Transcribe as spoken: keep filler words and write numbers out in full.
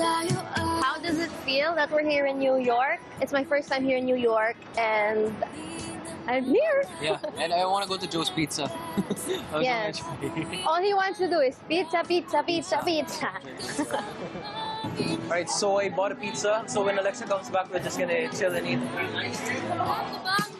How does it feel that we're here in New York? It's my first time here in New York, and I'm here. Yeah, and I want to go to Joe's Pizza. Yes. All he wants to do is pizza, pizza, pizza, pizza. Alright, so I bought a pizza. So when Alexa comes back, we're just gonna chill and eat.